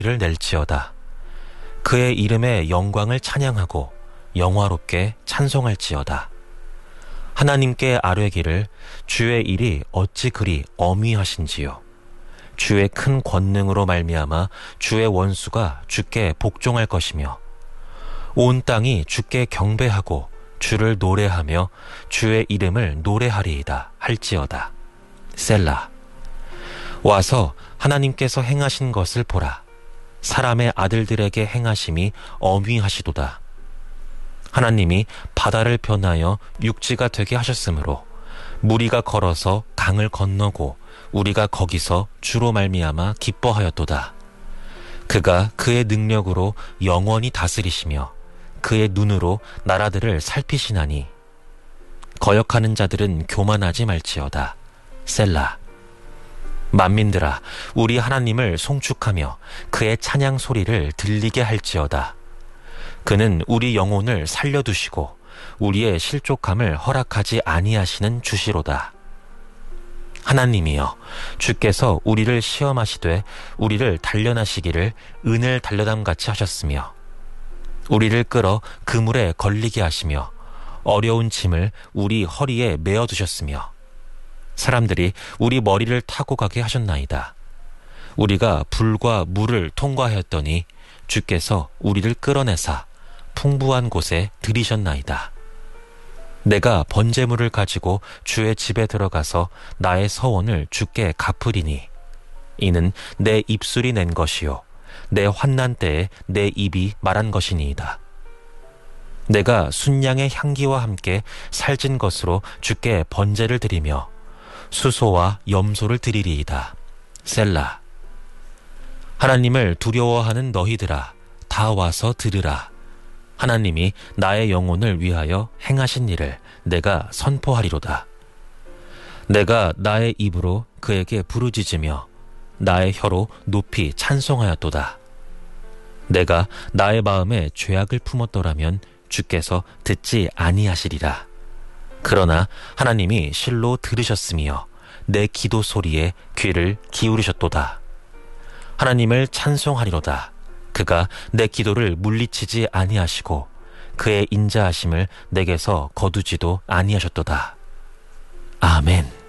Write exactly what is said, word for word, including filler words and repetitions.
를 낼지어다. 그의 이름의 영광을 찬양하고 영화롭게 찬송할지어다. 하나님께 아뢰기를 주의 일이 어찌 그리 어미하신지요. 주의 큰 권능으로 말미암아 주의 원수가 주께 복종할 것이며 온 땅이 주께 경배하고 주를 노래하며 주의 이름을 노래하리이다 할지어다. 셀라. 와서 하나님께서 행하신 것을 보라. 사람의 아들들에게 행하심이 어미하시도다. 하나님이 바다를 변하여 육지가 되게 하셨으므로 무리가 걸어서 강을 건너고 우리가 거기서 주로 말미암아 기뻐하였도다. 그가 그의 능력으로 영원히 다스리시며 그의 눈으로 나라들을 살피시나니 거역하는 자들은 교만하지 말지어다. 셀라. 만민들아, 우리 하나님을 송축하며 그의 찬양 소리를 들리게 할지어다. 그는 우리 영혼을 살려두시고 우리의 실족함을 허락하지 아니하시는 주시로다. 하나님이여, 주께서 우리를 시험하시되 우리를 단련하시기를 은을 단련함같이 하셨으며 우리를 끌어 그물에 걸리게 하시며 어려운 짐을 우리 허리에 메어두셨으며 사람들이 우리 머리를 타고 가게 하셨나이다. 우리가 불과 물을 통과하였더니 주께서 우리를 끌어내사 풍부한 곳에 들이셨나이다. 내가 번제물을 가지고 주의 집에 들어가서 나의 서원을 주께 갚으리니 이는 내 입술이 낸 것이요 내 환난 때에 내 입이 말한 것이니이다. 내가 순양의 향기와 함께 살찐 것으로 주께 번제를 드리며 수소와 염소를 드리리이다. 셀라. 하나님을 두려워하는 너희들아, 다 와서 들으라. 하나님이 나의 영혼을 위하여 행하신 일을 내가 선포하리로다. 내가 나의 입으로 그에게 부르짖으며 나의 혀로 높이 찬송하였도다. 내가 나의 마음에 죄악을 품었더라면 주께서 듣지 아니하시리라. 그러나 하나님이 실로 들으셨으며 내 기도 소리에 귀를 기울이셨도다. 하나님을 찬송하리로다. 그가 내 기도를 물리치지 아니하시고 그의 인자하심을 내게서 거두지도 아니하셨도다. 아멘.